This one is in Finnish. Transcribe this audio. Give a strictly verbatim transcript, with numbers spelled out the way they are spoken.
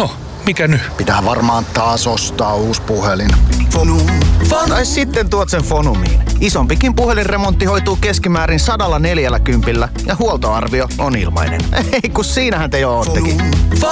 No, mikä nyt? Pitää varmaan taas ostaa uusi puhelin. Fonum. Tai sitten tuot sen Fonumiin. Isompikin puhelinremontti hoituu keskimäärin sadalla neljälläkympillä ja huoltoarvio on ilmainen. Ei kun siinähän te jo oottekin.